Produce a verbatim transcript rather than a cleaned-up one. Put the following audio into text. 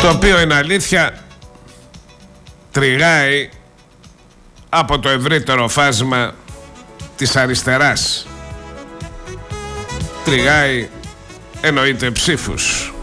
το οποίο είναι αλήθεια τριγάει από το ευρύτερο φάσμα της αριστεράς. Τριγάει εννοείται ψήφους.